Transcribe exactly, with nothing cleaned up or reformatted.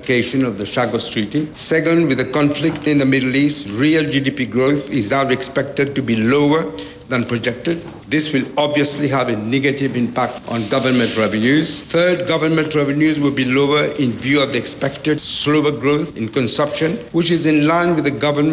ratification of the Chagos Treaty. Second, with the conflict in the Middle East, real G D P growth is now expected to be lower than projected. This will obviously have a negative impact on government revenues. Third, government revenues will be lower in view of the expected slower growth in consumption, which is in line with the government